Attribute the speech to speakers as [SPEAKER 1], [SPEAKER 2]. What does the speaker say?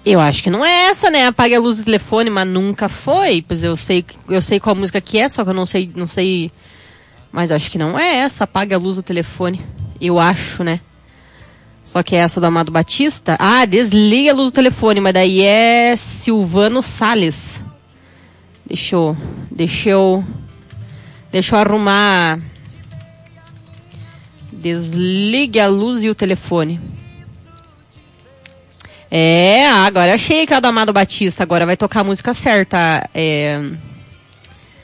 [SPEAKER 1] Eu acho que não é essa, né? Apague a luz do telefone, mas nunca foi. Pois eu sei qual música que é, só que eu não sei. Mas acho que não é essa, apague a luz do telefone. Eu acho, né? Só que é essa do Amado Batista. Ah, desliga a luz do telefone, mas daí é Silvano Salles. Deixa eu arrumar. Desligue a luz e o telefone. Agora eu achei que é a do Amado Batista. Agora vai tocar a música certa.